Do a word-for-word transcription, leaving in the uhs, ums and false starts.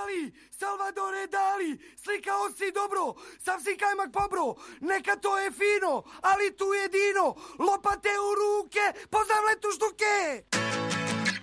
Dali, Salvadore Dali, slikao si dobro, sav si kajmak pobro, neka to je fino, ali tu jedino, lopate u ruke, poznam letu štuke.